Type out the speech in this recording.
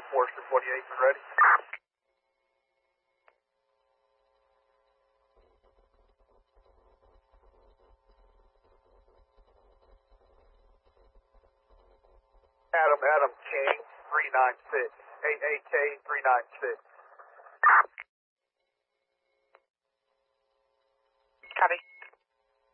Forester 48, when ready. Adam King 396, AAK 396. Copy.